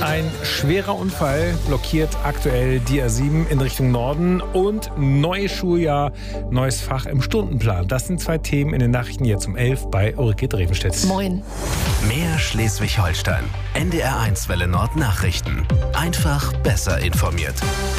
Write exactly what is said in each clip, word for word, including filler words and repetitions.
Ein schwerer Unfall blockiert aktuell die A sieben in Richtung Norden und neues Schuljahr, neues Fach im Stundenplan. Das sind zwei Themen in den Nachrichten jetzt um elf bei Ulrike Drevenstedt. Moin. Mehr Schleswig-Holstein. N D R eins Welle Nord Nachrichten. Einfach besser informiert.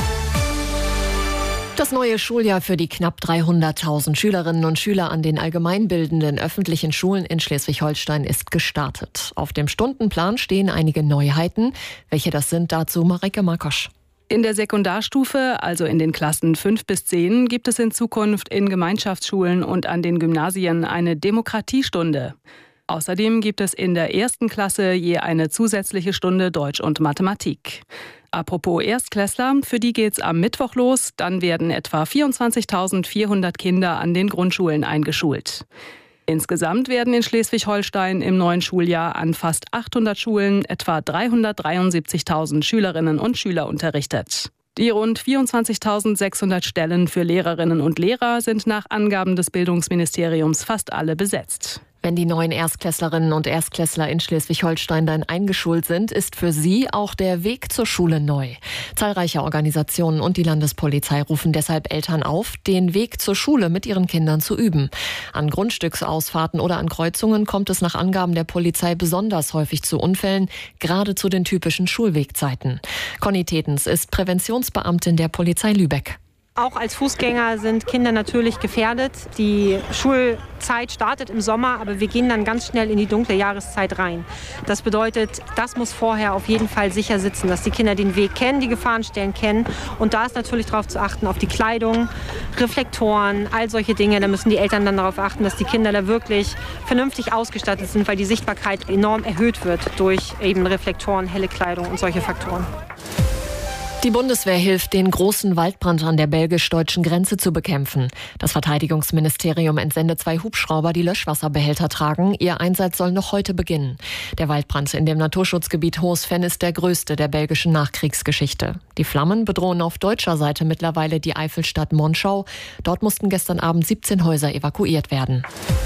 Das neue Schuljahr für die knapp dreihunderttausend Schülerinnen und Schüler an den allgemeinbildenden öffentlichen Schulen in Schleswig-Holstein ist gestartet. Auf dem Stundenplan stehen einige Neuheiten. Welche das sind, dazu Mareike Markosch. In der Sekundarstufe, also in den Klassen fünf bis zehn, gibt es in Zukunft in Gemeinschaftsschulen und an den Gymnasien eine Demokratiestunde. Außerdem gibt es in der ersten Klasse je eine zusätzliche Stunde Deutsch und Mathematik. Apropos Erstklässler, für die geht's am Mittwoch los. Dann werden etwa vierundzwanzigtausendvierhundert Kinder an den Grundschulen eingeschult. Insgesamt werden in Schleswig-Holstein im neuen Schuljahr an fast achthundert Schulen etwa dreihundertdreiundsiebzigtausend Schülerinnen und Schüler unterrichtet. Die rund vierundzwanzigtausendsechshundert Stellen für Lehrerinnen und Lehrer sind nach Angaben des Bildungsministeriums fast alle besetzt. Wenn die neuen Erstklässlerinnen und Erstklässler in Schleswig-Holstein dann eingeschult sind, ist für sie auch der Weg zur Schule neu. Zahlreiche Organisationen und die Landespolizei rufen deshalb Eltern auf, den Weg zur Schule mit ihren Kindern zu üben. An Grundstücksausfahrten oder an Kreuzungen kommt es nach Angaben der Polizei besonders häufig zu Unfällen, gerade zu den typischen Schulwegzeiten. Conny Tetens ist Präventionsbeamtin der Polizei Lübeck. Auch als Fußgänger sind Kinder natürlich gefährdet. Die Schulzeit startet im Sommer, aber wir gehen dann ganz schnell in die dunkle Jahreszeit rein. Das bedeutet, das muss vorher auf jeden Fall sicher sitzen, dass die Kinder den Weg kennen, die Gefahrenstellen kennen. Und da ist natürlich darauf zu achten, auf die Kleidung, Reflektoren, all solche Dinge. Da müssen die Eltern dann darauf achten, dass die Kinder da wirklich vernünftig ausgestattet sind, weil die Sichtbarkeit enorm erhöht wird durch eben Reflektoren, helle Kleidung und solche Faktoren. Die Bundeswehr hilft, den großen Waldbrand an der belgisch-deutschen Grenze zu bekämpfen. Das Verteidigungsministerium entsendet zwei Hubschrauber, die Löschwasserbehälter tragen. Ihr Einsatz soll noch heute beginnen. Der Waldbrand in dem Naturschutzgebiet Hoosven ist der größte der belgischen Nachkriegsgeschichte. Die Flammen bedrohen auf deutscher Seite mittlerweile die Eifelstadt Monschau. Dort mussten gestern Abend siebzehn Häuser evakuiert werden.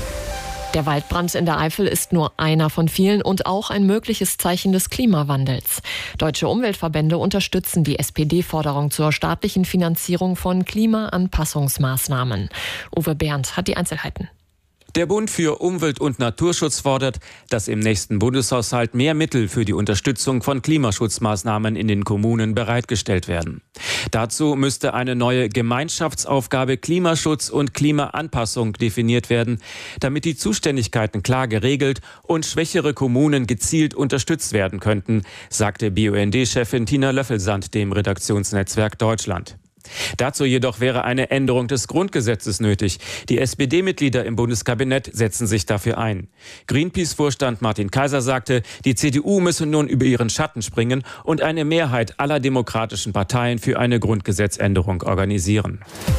Der Waldbrand in der Eifel ist nur einer von vielen und auch ein mögliches Zeichen des Klimawandels. Deutsche Umweltverbände unterstützen die S P D-Forderung zur staatlichen Finanzierung von Klimaanpassungsmaßnahmen. Uwe Berndt hat die Einzelheiten. Der Bund für Umwelt- und Naturschutz fordert, dass im nächsten Bundeshaushalt mehr Mittel für die Unterstützung von Klimaschutzmaßnahmen in den Kommunen bereitgestellt werden. Dazu müsste eine neue Gemeinschaftsaufgabe Klimaschutz und Klimaanpassung definiert werden, damit die Zuständigkeiten klar geregelt und schwächere Kommunen gezielt unterstützt werden könnten, sagte B U N D-Chefin Tina Löffelsand dem Redaktionsnetzwerk Deutschland. Dazu jedoch wäre eine Änderung des Grundgesetzes nötig. Die S P D-Mitglieder im Bundeskabinett setzen sich dafür ein. Greenpeace-Vorstand Martin Kaiser sagte, die C D U müsse nun über ihren Schatten springen und eine Mehrheit aller demokratischen Parteien für eine Grundgesetzänderung organisieren.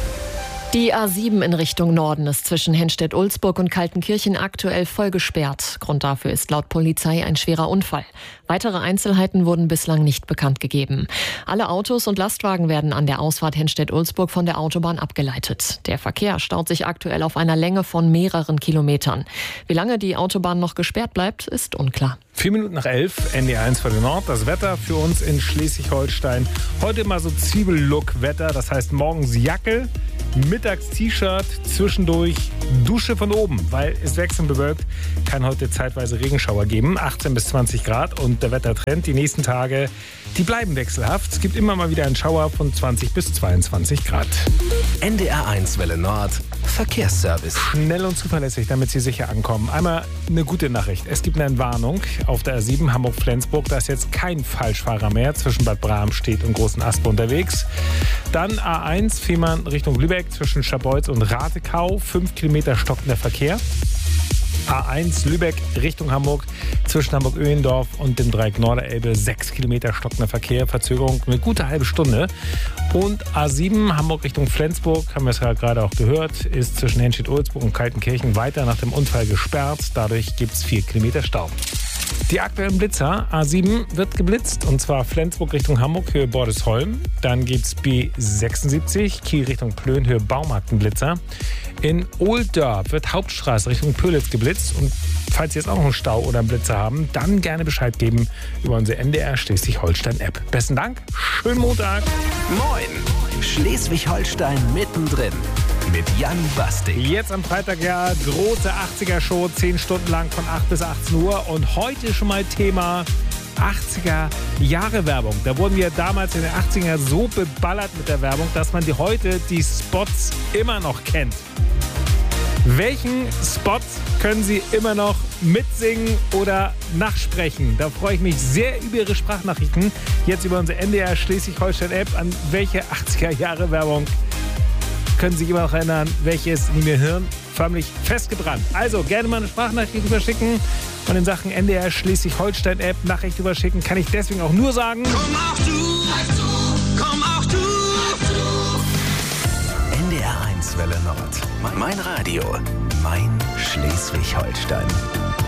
Die A sieben in Richtung Norden ist zwischen Henstedt-Ulzburg und Kaltenkirchen aktuell voll gesperrt. Grund dafür ist laut Polizei ein schwerer Unfall. Weitere Einzelheiten wurden bislang nicht bekannt gegeben. Alle Autos und Lastwagen werden an der Ausfahrt Henstedt-Ulzburg von der Autobahn abgeleitet. Der Verkehr staut sich aktuell auf einer Länge von mehreren Kilometern. Wie lange die Autobahn noch gesperrt bleibt, ist unklar. Vier Minuten nach elf, N D R eins Welle Nord. Das Wetter für uns in Schleswig-Holstein. Heute mal so Zwiebellook-Wetter, das heißt morgens Jacke, mittags T-Shirt, zwischendurch Dusche von oben, weil es wechselnd bewölkt, kann heute zeitweise Regenschauer geben, achtzehn bis zwanzig Grad und der Wettertrend die nächsten Tage, die bleiben wechselhaft. Es gibt immer mal wieder einen Schauer von zwanzig bis zweiundzwanzig Grad. N D R eins Welle Nord, Verkehrsservice. Schnell und zuverlässig, damit Sie sicher ankommen. Einmal eine gute Nachricht. Es gibt eine Entwarnung auf der A sieben Hamburg-Flensburg. Da ist jetzt kein Falschfahrer mehr zwischen Bad Bramstedt und Großen Aspe unterwegs. Dann A eins Fehmarn Richtung Lübeck zwischen Scharbeutz und Ratekau. Fünf Kilometer stockender Verkehr. A eins Lübeck Richtung Hamburg zwischen Hamburg-Öhlendorf und dem Dreieck Norderelbe. Sechs Kilometer stockender Verkehr, Verzögerung eine gute halbe Stunde. Und A sieben Hamburg Richtung Flensburg, haben wir es ja gerade auch gehört, ist zwischen Henstedt-Ulzburg und Kaltenkirchen weiter nach dem Unfall gesperrt. Dadurch gibt es vier Kilometer Stau. Die aktuellen Blitzer. A sieben wird geblitzt, und zwar Flensburg Richtung Hamburg, Höhe Bordesholm. Dann gibt es B sechsundsiebzig, Kiel Richtung Plön, Höhe Baumarktenblitzer. In Ohldorf wird Hauptstraße Richtung Pölitz geblitzt. Und falls Sie jetzt auch noch einen Stau oder einen Blitzer haben, dann gerne Bescheid geben über unsere N D R Schleswig-Holstein-App. Besten Dank, schönen Montag. Moin, Schleswig-Holstein mittendrin. Mit Jan Bastik. Jetzt am Freitag ja große achtziger-Show, zehn Stunden lang von acht bis achtzehn Uhr. Und heute schon mal Thema achtziger-Jahre-Werbung. Da wurden wir damals in den achtzigern so beballert mit der Werbung, dass man die heute die Spots immer noch kennt. Welchen Spot können Sie immer noch mitsingen oder nachsprechen? Da freue ich mich sehr über Ihre Sprachnachrichten. Jetzt über unsere N D R Schleswig-Holstein-App. An welche achtziger-Jahre-Werbung können Sie sich immer noch erinnern, welches in Ihr Hirn förmlich festgebrannt. Also gerne mal eine Sprachnachricht überschicken und in Sachen N D R Schleswig-Holstein-App Nachricht überschicken, kann ich deswegen auch nur sagen: Komm auch du, komm auch du. N D R eins Welle Nord. Mein Radio, mein Schleswig-Holstein.